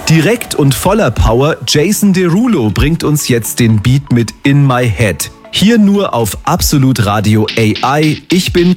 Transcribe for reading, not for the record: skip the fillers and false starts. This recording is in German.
Direkt und voller Power, Jason Derulo bringt uns jetzt den Beat mit In My Head. Hier nur auf Absolut Radio AI. Ich bin